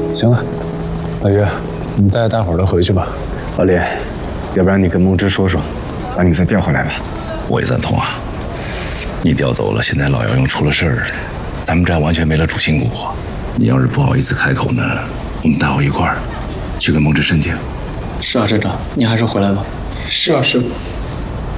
行了，老岳，你们带大伙儿都回去吧。 老李，要不然你跟梦之说说，把你再调回来吧。 我也赞同啊。你调走了，现在老姚用出了事儿，咱们站完全没了主心骨。你要是不好意思开口呢，我们大伙一块儿去跟梦之申请。 是啊，镇长，你还是回来吧。 是啊，师傅。